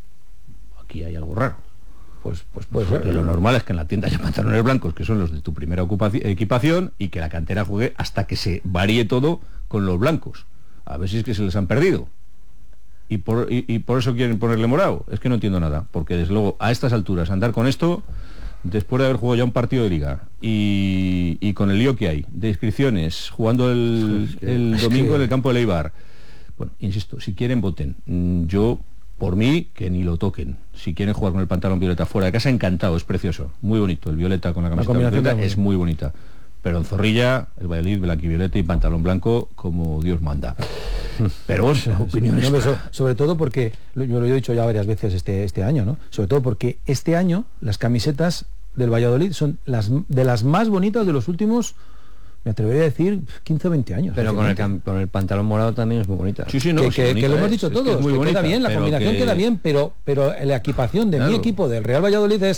Aquí hay algo raro. Pues puede ser. Lo normal es que en la tienda haya pantalones blancos, que son los de tu primera equipación, y que la cantera juegue hasta que se varíe todo con los blancos. A ver si es que se les han perdido. Y por eso quieren ponerle morado. Es que no entiendo nada, porque desde luego a estas alturas andar con esto, después de haber jugado ya un partido de liga y con el lío que hay de inscripciones, jugando el domingo en el campo de Eibar. Bueno, insisto, si quieren voten. Yo, por mí, que ni lo toquen. Si quieren jugar con el pantalón violeta fuera de casa, encantado, es precioso, muy bonito. El violeta con la camiseta violeta es muy bonita. Pero en Zorrilla, el Valladolid, blanquivioleta y pantalón blanco como Dios manda. Pero opiniones. Sobre todo porque, yo lo he dicho ya varias veces este año, ¿no? Sobre todo porque este año las camisetas del Valladolid son de las más bonitas de los últimos, me atrevería a decir, 15 o 20 años. Pero con el pantalón morado también es muy bonita. Sí, no, que lo hemos dicho todos, que queda bien, la combinación queda bien, pero la equipación de mi equipo, del Real Valladolid, es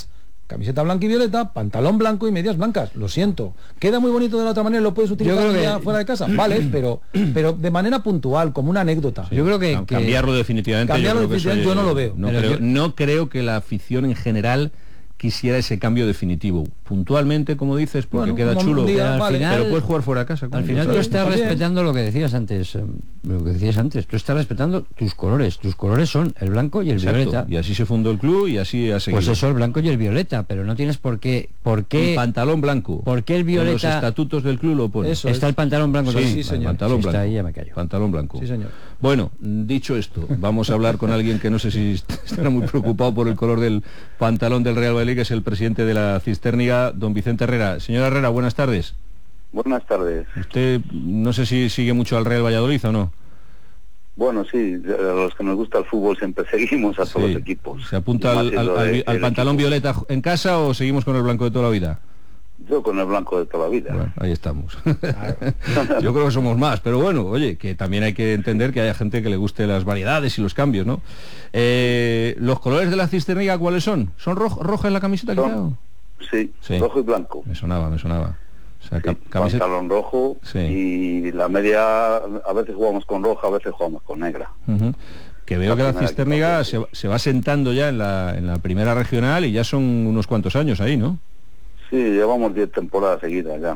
camiseta blanca y violeta, pantalón blanco y medias blancas. Lo siento. Queda muy bonito de la otra manera, lo puedes utilizar ya fuera de casa. Vale, pero de manera puntual, como una anécdota. Sí. Yo creo que cambiarlo definitivamente. Yo no lo veo. No creo que la afición en general quisiera ese cambio definitivo. Puntualmente, como dices, porque queda chulo, pero puedes jugar fuera de casa. Al final tú estás respetando lo que decías antes. Tú estás respetando tus colores. Tus colores son el blanco y el violeta. Y así se fundó el club y así ha seguido. Pues eso, el blanco y el violeta, pero no tienes por qué... El pantalón blanco. ¿Por qué el violeta? En los estatutos del club lo pone. Está el pantalón blanco también. Sí, señor. Pantalón blanco. Está ahí, ya me callo. Pantalón blanco. Sí, señor. Bueno, dicho esto, vamos a hablar con alguien que no sé si estará muy preocupado por el color del pantalón del Real Valladolid, que es el presidente de la Cisterniga, don Vicente Herrera. Señor Herrera, buenas tardes. Buenas tardes. Usted no sé si sigue mucho al Real Valladolid o no. Bueno, sí, a los que nos gusta el fútbol siempre seguimos a todos los equipos. ¿Se apunta al pantalón violeta en casa o seguimos con el blanco de toda la vida? Yo con el blanco de toda la vida. Bueno, ahí estamos. Yo creo que somos más, pero bueno, oye, que también hay que entender que haya gente que le guste las variedades y los cambios, ¿no? ¿Los colores de la Cisterniga cuáles son? ¿Son roja en la camiseta? Sí, rojo y blanco. Me sonaba. O sea, pantalón rojo y la media, a veces jugamos con roja, a veces jugamos con negra. Que veo que la Cisterniga se va sentando ya en la primera regional y ya son unos cuantos años ahí, ¿no? Sí, llevamos 10 temporadas seguidas ya.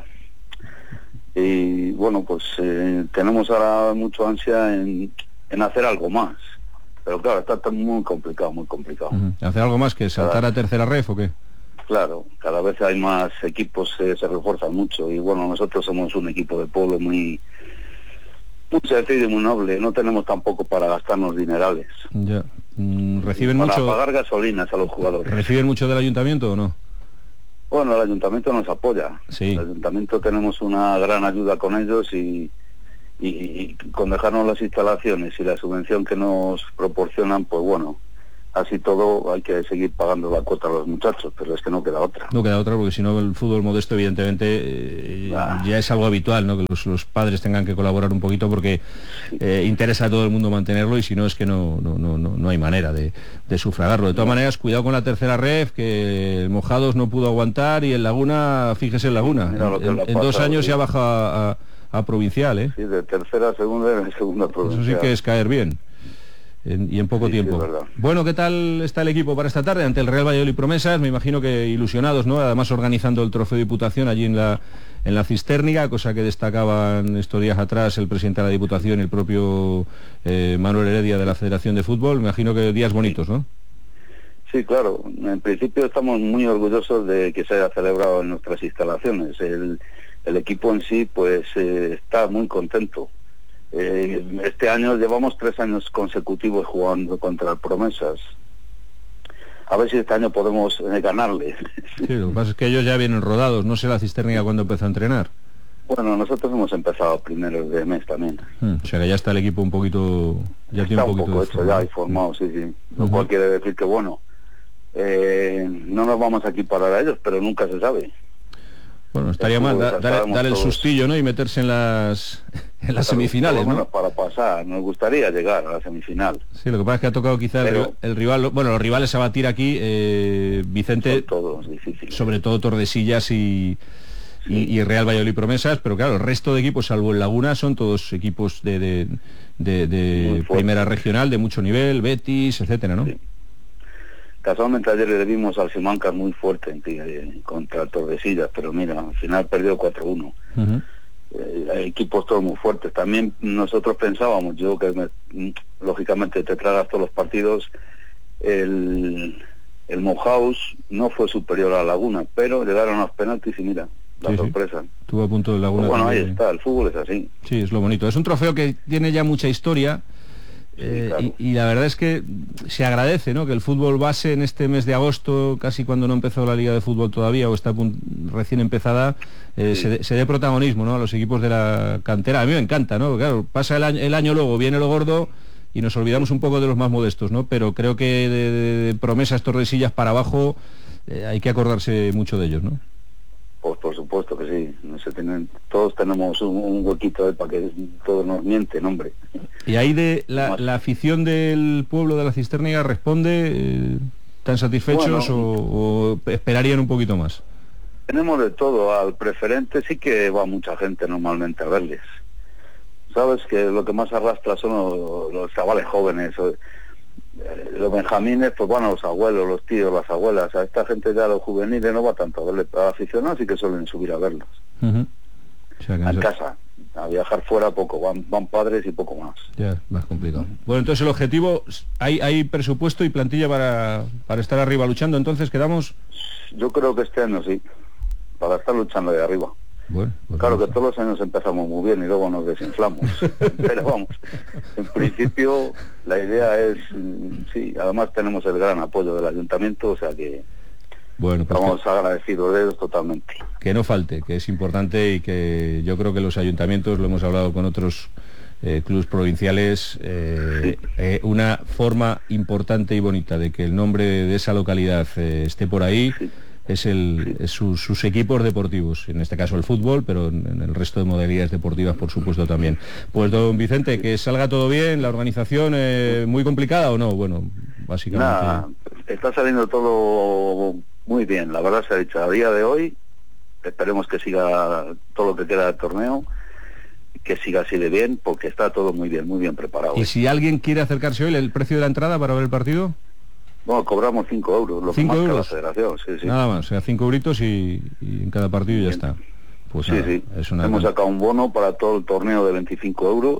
Y bueno, pues tenemos ahora mucho ansia en hacer algo más. Pero claro, está muy complicado, muy complicado. ¿Hacer algo más que saltar a tercera ref o qué? Claro, cada vez hay más equipos, se refuerzan mucho. Y bueno, nosotros somos un equipo de pueblo muy sencillo y muy noble. No tenemos tampoco para gastarnos dinerales. Ya. ¿Reciben mucho? Para pagar gasolinas a los jugadores. ¿Reciben mucho del ayuntamiento o no? Bueno, el ayuntamiento nos apoya. Sí. El ayuntamiento tenemos una gran ayuda con ellos y con dejarnos las instalaciones y la subvención que nos proporcionan, pues bueno, así todo hay que seguir pagando la cuota a los muchachos, pero es que no queda otra. No queda otra porque si no el fútbol modesto evidentemente ya es algo habitual, ¿no? Que los padres tengan que colaborar un poquito porque interesa a todo el mundo mantenerlo y si no es que no hay manera de sufragarlo. De todas maneras, cuidado con la tercera ref, que el Mojados no pudo aguantar y el Laguna, fíjese el Laguna, en 2 años ya baja a provincial, ¿eh? Sí, de tercera a segunda y de segunda provincial. Eso sí que es caer bien. Y en poco tiempo. Sí, bueno, ¿qué tal está el equipo para esta tarde ante el Real Valladolid Promesas? Me imagino que ilusionados, ¿no? Además organizando el trofeo de Diputación allí en la Cisterniga, cosa que destacaban estos días atrás el presidente de la Diputación y el propio Manuel Heredia de la Federación de Fútbol. Me imagino que días bonitos, ¿no? Sí, claro. En principio estamos muy orgullosos de que se haya celebrado en nuestras instalaciones. El equipo en sí, pues, está muy contento. Este año llevamos 3 años consecutivos jugando contra el Promesas. A ver si este año podemos ganarle. Sí, lo que pasa es que ellos ya vienen rodados. No sé la Cisterniga cuándo empezó a entrenar. Bueno, nosotros hemos empezado a primeros de mes también. O sea que ya está el equipo un poquito... Ya está tiene un poco hecho ya y formado, sí. Lo cual quiere decir que bueno, no nos vamos a equiparar a ellos, pero nunca se sabe. Bueno, estaría mal dar el sustillo, ¿no? Y meterse en las semifinales, ¿no? Para pasar, nos gustaría llegar a la semifinal. Sí, lo que pasa es que ha tocado quizá el rival, bueno, los rivales a batir aquí, Vicente, todos difíciles. Sobre todo Tordesillas y Real Valladolid Promesas, pero claro, el resto de equipos, salvo el Laguna, son todos equipos de primera regional, de mucho nivel, Betis, etcétera, ¿no? Sí. Casualmente ayer le vimos al Simancas muy fuerte contra Tordesillas, pero mira, al final perdió 4-1. Hay equipos todos muy fuertes. También nosotros pensábamos, yo que lógicamente te tragas todos los partidos, el Mojaus no fue superior a la Laguna, pero llegaron a los penaltis y mira, la sorpresa. Estuvo a punto de Laguna. Pues bueno, ahí está, el fútbol es así. Sí, es lo bonito. Es un trofeo que tiene ya mucha historia. Claro. Y la verdad es que se agradece, ¿no? Que el fútbol base en este mes de agosto, casi cuando no empezó la Liga de Fútbol todavía o está recién empezada, se dé protagonismo, ¿no? A los equipos de la cantera. A mí me encanta, ¿no? Claro, pasa el año luego, viene lo gordo y nos olvidamos un poco de los más modestos, ¿no? Pero creo que de Promesas, Tordesillas para abajo hay que acordarse mucho de ellos, ¿no? Pues por supuesto que sí. Todos tenemos un huequito para que todos nos mienten, hombre. Y ahí de la afición del pueblo de la Cisterniga responde... ¿Están satisfechos o esperarían un poquito más? Tenemos de todo. Al preferente sí que va mucha gente normalmente a verles. Sabes que lo que más arrastra son los chavales jóvenes, los benjamines, pues van a los abuelos, los tíos, las abuelas. A esta gente ya, los juveniles, no va tanto a verles. A aficionados sí que suelen subir a verlos. O sea, en casa. A viajar fuera poco, van padres y poco más. Ya, más complicado. Bueno, entonces el objetivo, ¿hay presupuesto y plantilla para estar arriba luchando? Entonces, ¿quedamos? Yo creo que este año sí, para estar luchando de arriba. Bueno, pues claro que todos los años empezamos muy bien y luego nos desinflamos. Pero vamos, en principio la idea es, sí, además tenemos el gran apoyo del ayuntamiento, o sea que bueno, pues estamos agradecidos de ellos totalmente. Que no falte, que es importante y que yo creo que los ayuntamientos, lo hemos hablado con otros clubes provinciales, una forma importante y bonita de que el nombre de esa localidad esté por ahí. Sí. Es sus equipos deportivos, en este caso el fútbol, pero en el resto de modalidades deportivas, por supuesto, también. Pues don Vicente, que salga todo bien, la organización muy complicada o no, bueno, básicamente. Nada, está saliendo todo muy bien, la verdad se ha dicho, a día de hoy, esperemos que siga todo lo que queda del torneo, que siga así de bien, porque está todo muy bien preparado. ¿Y si alguien quiere acercarse hoy, el precio de la entrada para ver el partido? Bueno, cobramos 5 euros, lo que más que la federación, sí. Nada más, o sea, 5 euritos y en cada partido ya está. Pues sí, nada, sí. Es una... Hemos sacado un bono para todo el torneo de 25 euros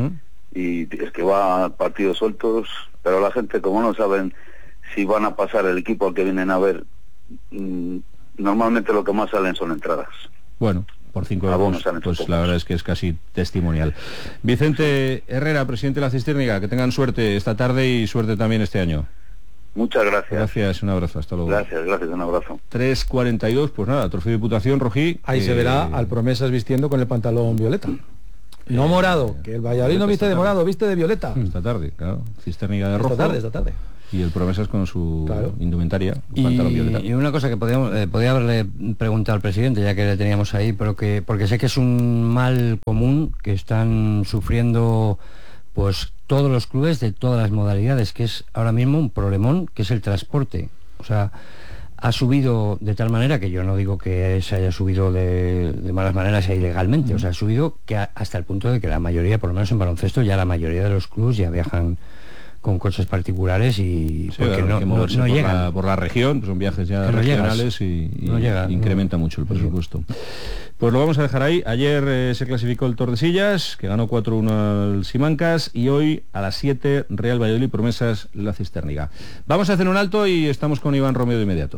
y es que va a partidos sueltos, pero la gente, como no saben si van a pasar el equipo al que vienen a ver, normalmente lo que más salen son entradas. Bueno, por 5 euros, pues la verdad es que es casi testimonial. Vicente Herrera, presidente de la Cistierniga, que tengan suerte esta tarde y suerte también este año. Muchas gracias. Gracias, un abrazo, hasta luego. Gracias, un abrazo. 3:42, pues nada, trofeo de Diputación, Rojí. Ahí se verá al Promesas vistiendo con el pantalón violeta. No morado, que el Valladolid no viste de morado, viste de violeta. Esta tarde, claro, Cistierniga de rojo. Esta tarde. Y el Promesas con su indumentaria, pantalón violeta. Y una cosa que podía haberle preguntado al presidente, ya que le teníamos ahí, pero porque sé que es un mal común que están sufriendo pues todos los clubes de todas las modalidades, que es ahora mismo un problemón, que es el transporte. O sea, ha subido de tal manera que yo no digo que se haya subido de malas maneras e ilegalmente, o sea, ha subido que hasta el punto de que la mayoría, por lo menos en baloncesto, ya la mayoría de los clubes ya viajan con coches particulares y sí, porque claro, no llegan por la región, pues son viajes ya regionales y incrementa mucho el presupuesto. Pues lo vamos a dejar ahí. Ayer se clasificó el Tordesillas, que ganó 4-1 al Simancas, y hoy a las 7 Real Valladolid Promesas la Cistierniga. Vamos a hacer un alto y estamos con Iván Romeo de inmediato.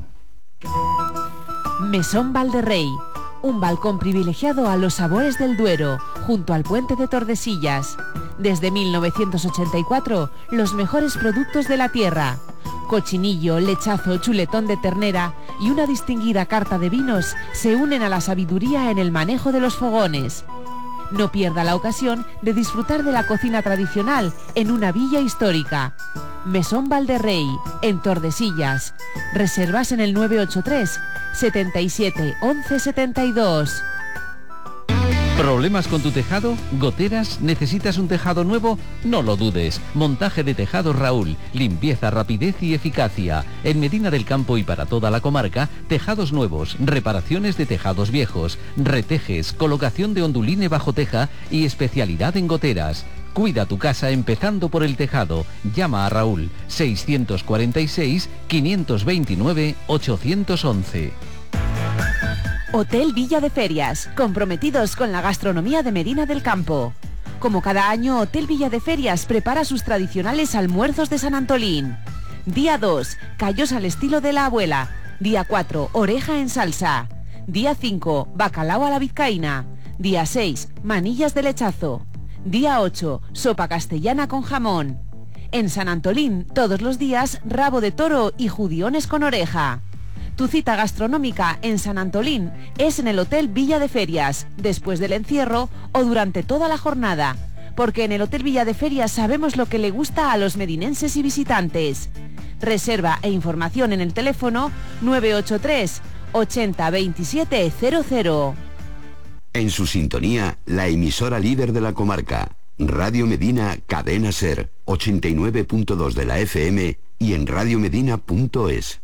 Mesón Valderrey, un balcón privilegiado a los sabores del Duero, junto al puente de Tordesillas. Desde 1984, los mejores productos de la tierra. Cochinillo, lechazo, chuletón de ternera y una distinguida carta de vinos se unen a la sabiduría en el manejo de los fogones. No pierda la ocasión de disfrutar de la cocina tradicional en una villa histórica. Mesón Valderrey, en Tordesillas. Reservas en el 983 77 11 72. ¿Problemas con tu tejado? ¿Goteras? ¿Necesitas un tejado nuevo? No lo dudes. Montaje de tejados Raúl. Limpieza, rapidez y eficacia. En Medina del Campo y para toda la comarca, tejados nuevos, reparaciones de tejados viejos, retejes, colocación de onduline bajo teja y especialidad en goteras. Cuida tu casa empezando por el tejado. Llama a Raúl 646 529 811. Hotel Villa de Ferias, comprometidos con la gastronomía de Medina del Campo. Como cada año, Hotel Villa de Ferias prepara sus tradicionales almuerzos de San Antolín. Día 2, callos al estilo de la abuela. Día 4, oreja en salsa. Día 5, bacalao a la vizcaína. Día 6, manillas de lechazo. Día 8, sopa castellana con jamón. En San Antolín, todos los días, rabo de toro y judiones con oreja. Tu cita gastronómica en San Antolín es en el Hotel Villa de Ferias, después del encierro o durante toda la jornada, porque en el Hotel Villa de Ferias sabemos lo que le gusta a los medinenses y visitantes. Reserva e información en el teléfono 983 80 27 00. En su sintonía, la emisora líder de la comarca, Radio Medina Cadena Ser, 89.2 de la FM y en radiomedina.es.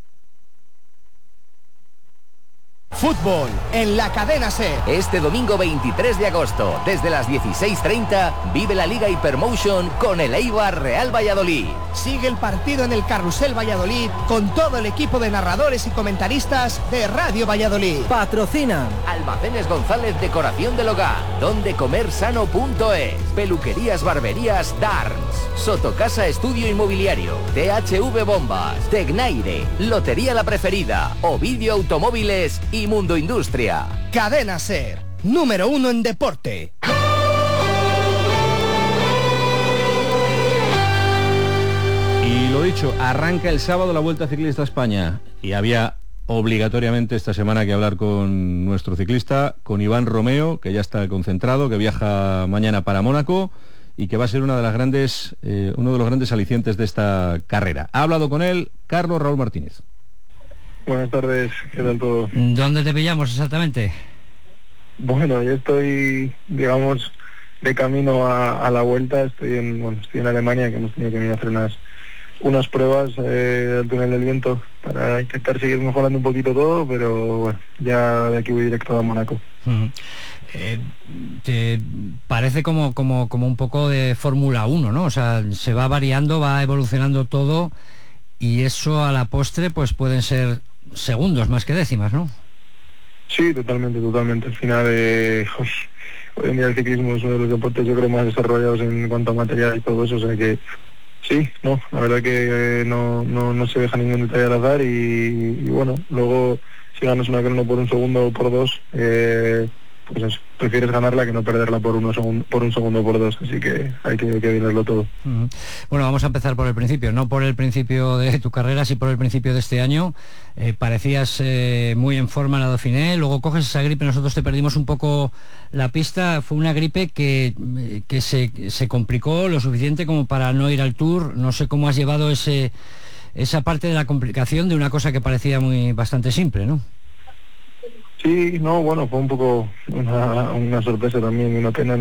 Fútbol en la cadena SER. Este domingo 23 de agosto, desde las 16:30, vive la Liga Hypermotion con el Eibar Real Valladolid. Sigue el partido en el Carrusel Valladolid con todo el equipo de narradores y comentaristas de Radio Valladolid. Patrocinan Almacenes González Decoración del Hogar, dondecomersano.es, Peluquerías Barberías Darms, Sotocasa Estudio Inmobiliario, THV Bombas, Tecnaire, Lotería La Preferida, Ovidio Automóviles y Mundo Industria. Cadena SER, número 1 en deporte. Y lo dicho, arranca el sábado la Vuelta Ciclista a España y había obligatoriamente esta semana que hablar con nuestro ciclista, con Iván Romeo, que ya está concentrado, que viaja mañana para Mónaco y que va a ser uno de los grandes alicientes de esta carrera. Ha hablado con él Carlos Raúl Martínez. Buenas tardes, ¿qué tal todo? ¿Dónde te pillamos exactamente? Bueno, yo estoy, digamos, de camino a la vuelta. Estoy en Alemania, que hemos tenido que venir a hacer unas pruebas del túnel del viento para intentar seguir mejorando un poquito todo, pero bueno, ya de aquí voy directo a Mónaco. Te parece como un poco de Fórmula 1, ¿no? O sea, se va variando, va evolucionando todo y eso a la postre pues pueden ser segundos más que décimas, ¿no? Sí, totalmente. Al final, hoy en día el ciclismo es uno de los deportes yo creo más desarrollados en cuanto a material y todo eso, o sea que sí, no, la verdad que no se deja ningún detalle al azar y bueno, luego si ganas una crono por un segundo o por dos, pues eso, prefieres ganarla que no perderla por un segundo o por dos, así que hay que dinarlo todo. Bueno, vamos a empezar por el principio, no por el principio de tu carrera, sí por el principio de este año. Parecías muy en forma en la Dauphiné, luego coges esa gripe, nosotros te perdimos un poco la pista, fue una gripe que se complicó lo suficiente como para no ir al Tour. No sé cómo has llevado esa parte de la complicación de una cosa que parecía bastante simple, ¿no? Sí, no, bueno, fue un poco una sorpresa también, una pena.